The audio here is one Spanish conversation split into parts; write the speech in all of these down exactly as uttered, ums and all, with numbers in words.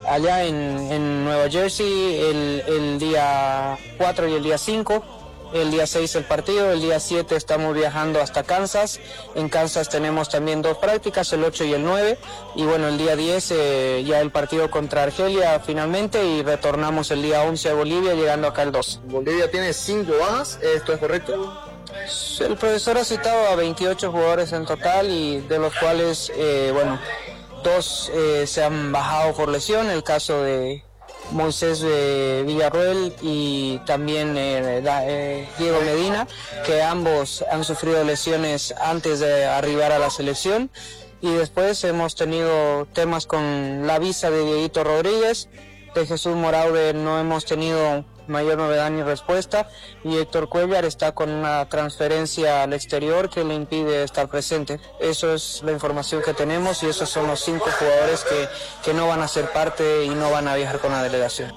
allá en, en Nueva Jersey el, el día cuatro y el día cinco. El día seis el partido, el día siete estamos viajando hasta Kansas. En Kansas tenemos también dos prácticas, el ocho y el nueve. Y bueno, el día diez eh, ya el partido contra Argelia finalmente, y retornamos el día once a Bolivia, llegando acá el doce. Bolivia tiene cinco bajas, ¿esto es correcto? El profesor ha citado a veintiocho jugadores en total, y de los cuales, eh, bueno, dos eh, se han bajado por lesión, el caso de Moisés eh, Villarroel y también eh, da, eh, Diego Medina, que ambos han sufrido lesiones antes de arribar a la selección. Y después hemos tenido temas con la visa de Dieguito Rodríguez. De Jesús Moraude no hemos tenido mayor novedad ni respuesta, y Héctor Cuellar está con una transferencia al exterior que le impide estar presente. Eso es la información que tenemos, y esos son los cinco jugadores que, que no van a ser parte y no van a viajar con la delegación.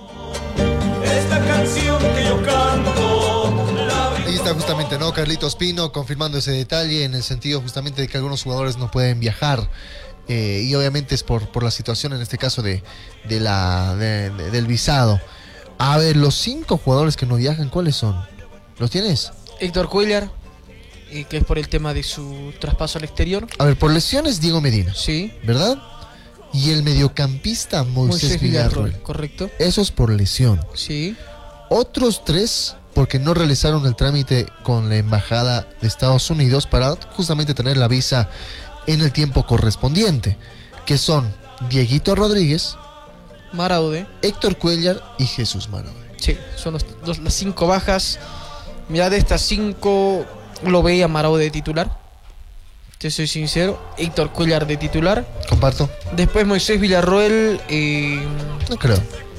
Esta canción que yo canto. Ahí está justamente, ¿no? Carlitos Pino confirmando ese detalle en el sentido justamente de que algunos jugadores no pueden viajar. Eh, y obviamente es por, por la situación en este caso de, de la, de, de, del visado. A ver, los cinco jugadores que no viajan, ¿cuáles son? ¿Los tienes? Héctor Cuellar, eh, que es por el tema de su traspaso al exterior. A ver, por lesiones Diego Medina. Sí. ¿Verdad? Y el mediocampista Moisés, Moisés Villarroel. Villarroel. Correcto. Eso es por lesión. Sí. Otros tres porque no realizaron el trámite con la embajada de Estados Unidos para justamente tener la visa en el tiempo correspondiente, que son Dieguito Rodríguez, Maraude, Héctor Cuellar y Jesús Maraude. Sí, son los, los, las cinco bajas. Mira, de estas cinco lo veía Maraude de titular, te soy sincero. Héctor Cuellar de titular. Comparto. Después Moisés Villarroel. Eh, no creo.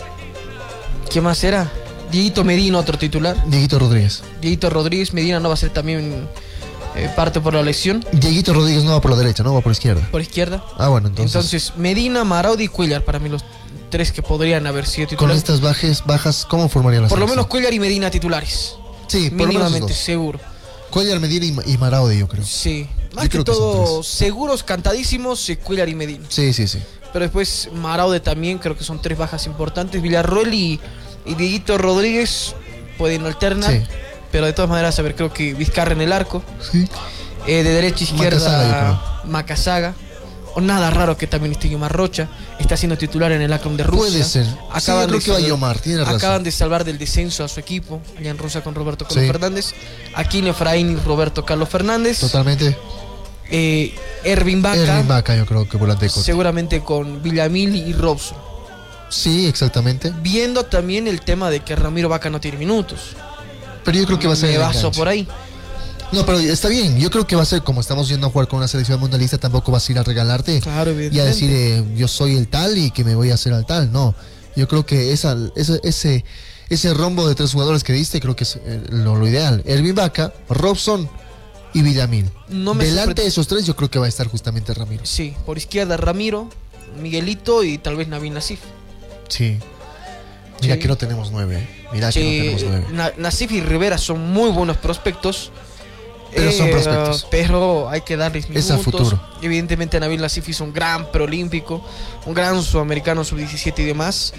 ¿Qué más era? Dieguito Medina, otro titular. Dieguito Rodríguez. Dieguito Rodríguez. Medina no va a ser también eh, parte por la lesión. Dieguito Rodríguez no va por la derecha, no va por la izquierda. Por izquierda. Ah, bueno, entonces. Entonces, Medina, Maraude y Cuellar, para mí los tres que podrían haber sido titulares. Con estas bajas, bajas ¿cómo formarían las Por selección? Lo menos Cuellar y Medina titulares. Sí, por mínimamente lo menos seguro. Cuellar, Medina y, y Maraude, yo creo. Sí. Más yo que todo, que seguros, cantadísimos, Cuellar y Medina. Sí, sí, sí. Pero después Maraude también, creo que son tres bajas importantes. Villarroel y, y Dieguito Rodríguez pueden alternar. Sí. Pero de todas maneras, a ver, creo que Vizcarra en el arco. Sí. Eh, de derecha a izquierda, Macasaga. O nada raro que también esté Yomar Rocha. Está siendo titular en el Akron de Rusia. Puede ser. Acaban sí, yo creo de que va Yomar, tiene razón. Acaban de salvar del descenso a su equipo, allá en Rusia con Roberto Carlos sí. Fernández. Aquino Efraín y Roberto Carlos Fernández. Totalmente. Eh, Ervin Vaca. Ervin Vaca, yo creo que volante. Seguramente con Villamil y Robson. Sí, exactamente. Viendo también el tema de que Ramiro Vaca no tiene minutos. Pero yo creo que va a ser. Me baso por ahí. No, pero está bien. Yo creo que va a ser como estamos yendo a jugar con una selección mundialista. Tampoco vas a ir a regalarte claro, y a decir eh, yo soy el tal y que me voy a hacer al tal. No, yo creo que esa, ese, ese, ese rombo de tres jugadores que diste creo que es eh, lo, lo ideal. Ervin Vaca, Robson y Villamil. No me Delante sorprende. de esos tres yo creo que va a estar justamente Ramiro. Sí, por izquierda Ramiro, Miguelito y tal vez Nabil Nasif. Sí. Mira sí. que no tenemos nueve. Mira sí. que no tenemos nueve. Na- Nasif y Rivera son muy buenos prospectos. Pero son eh, prospectos. Pero hay que darles minutos. Es al futuro. Evidentemente Nabil Nasif hizo un gran preolímpico, un gran sudamericano sub diecisiete y demás.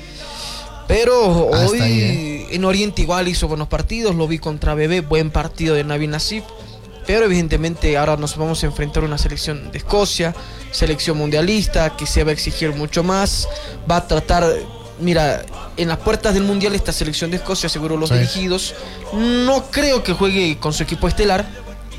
Pero Hasta hoy ahí, ¿eh? en Oriente igual hizo buenos partidos. Lo vi contra Bebé, buen partido de Nabil Nasif. Pero evidentemente ahora nos vamos a enfrentar a una selección de Escocia, selección mundialista, que se va a exigir mucho más. Va a tratar, mira, en las puertas del mundial esta selección de Escocia, seguro los sí. dirigidos. No creo que juegue con su equipo estelar.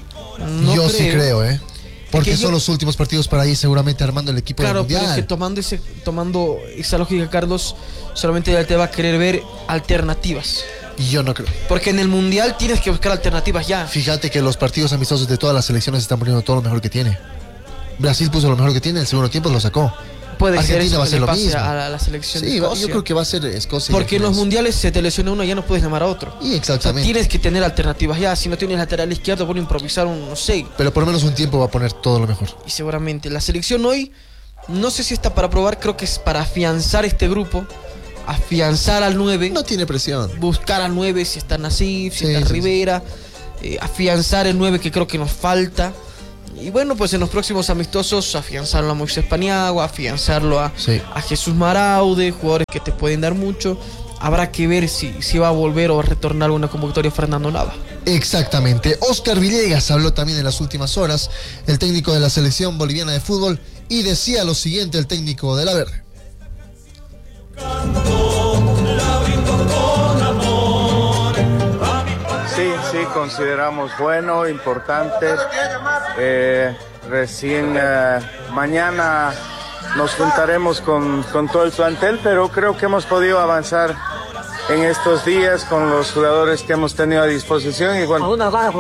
No yo creo. sí creo, ¿eh? Porque son yo, los últimos partidos para ir seguramente armando el equipo claro, del mundial. Claro, pero es que tomando, ese, tomando esa lógica, Carlos, solamente él te va a querer ver alternativas. Y yo no creo. Porque en el mundial tienes que buscar alternativas ya. Fíjate que los partidos amistosos de todas las selecciones están poniendo todo lo mejor que tiene. Brasil puso lo mejor que tiene, el segundo tiempo lo sacó. Puede Argentina ser eso va a ser lo mismo. A la, a la selección sí, de Escocia. Yo creo que va a ser Escocia. Porque en los mundiales se te lesiona uno y ya no puedes llamar a otro. Y exactamente. O sea, tienes que tener alternativas ya. Si no tienes lateral izquierdo, puedes improvisar un, no sé. Pero por lo menos un tiempo va a poner todo lo mejor. Y seguramente la selección hoy, no sé si está para probar, creo que es para afianzar este grupo. Afianzar al nueve. No tiene presión. Buscar al nueve si está Nasif, si sí, está sí, Rivera. Sí. Eh, afianzar el nueve que creo que nos falta. Y bueno, pues en los próximos amistosos afianzarlo a Moisés Paniagua, afianzarlo a, Sí. a Jesús Maraude, jugadores que te pueden dar mucho. Habrá que ver si, si va a volver o a retornar una convocatoria Fernando Nava. Exactamente. Oscar Villegas habló también en las últimas horas, el técnico de la selección boliviana de fútbol, y decía lo siguiente el técnico de la Verde. Sí, sí, consideramos bueno, importante. Eh, recién eh, mañana nos juntaremos con, con todo el plantel, pero creo que hemos podido avanzar en estos días con los jugadores que hemos tenido a disposición. Y bueno,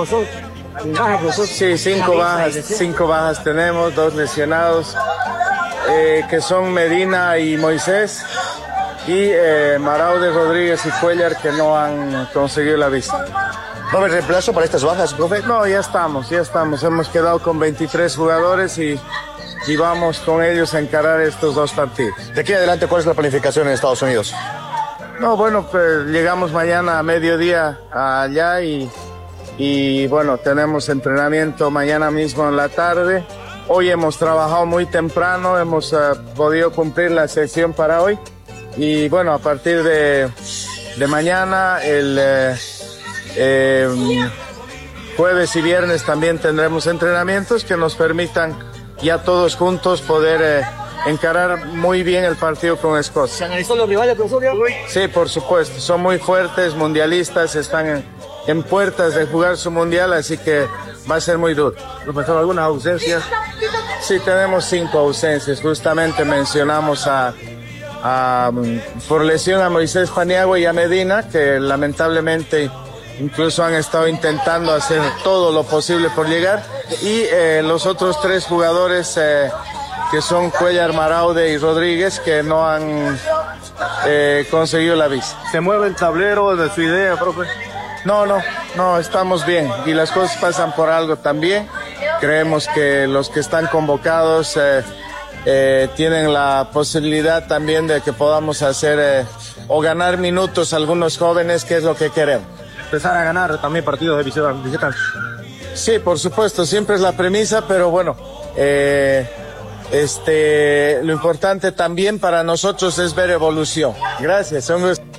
sí, cinco bajas, cinco bajas tenemos, dos lesionados, eh, que son Medina y Moisés, y eh, Maraude, Rodríguez y Cuellar, que no han conseguido la vista. ¿No hay reemplazo para estas bajas, profe? No, ya estamos, ya estamos. Hemos quedado con veintitrés jugadores y, y vamos con ellos a encarar estos dos partidos. De aquí en adelante, ¿cuál es la planificación en Estados Unidos? No, bueno, pues llegamos mañana a mediodía allá y, y bueno, tenemos entrenamiento mañana mismo en la tarde. Hoy hemos trabajado muy temprano, hemos uh, podido cumplir la sesión para hoy. Y bueno, a partir de, de mañana, el eh, eh, jueves y viernes también tendremos entrenamientos que nos permitan ya todos juntos poder eh, encarar muy bien el partido con Escocia. ¿Se analizó los rivales, profesor? Sí, por supuesto, son muy fuertes, mundialistas, están en, en puertas de jugar su mundial, así que va a ser muy duro. ¿Profesor, algunas ausencias? Sí, tenemos cinco ausencias, justamente mencionamos a... A, por lesión a Moisés Paniagua y a Medina, que lamentablemente incluso han estado intentando hacer todo lo posible por llegar, y eh, los otros tres jugadores eh, que son Cuellar, Maraude y Rodríguez, que no han eh, conseguido la visa. ¿Se mueve el tablero de su idea, profe? No, no, no, estamos bien y las cosas pasan por algo también. Creemos que los que están convocados eh, Eh, tienen la posibilidad también de que podamos hacer eh, o ganar minutos a algunos jóvenes, que es lo que queremos. Empezar a ganar también partidos de visita. Sí, por supuesto, siempre es la premisa, pero bueno, eh, este, lo importante también para nosotros es ver evolución. Gracias, un gusto.